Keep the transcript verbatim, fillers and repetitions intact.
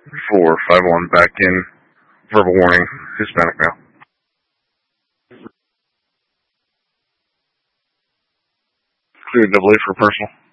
four five one back in. Verbal warning, Hispanic male. Clear double A for personal.